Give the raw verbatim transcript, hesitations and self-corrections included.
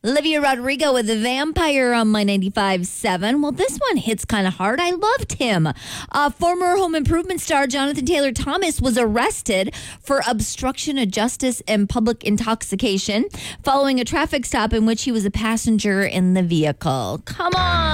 Olivia Rodrigo with The Vampire on my ninety-five point seven. Well, this one hits kind of hard. I loved him. Uh, former Home Improvement star Jonathan Taylor Thomas was arrested for obstruction of justice and public intoxication following a traffic stop in which he was a passenger in the vehicle. Come on.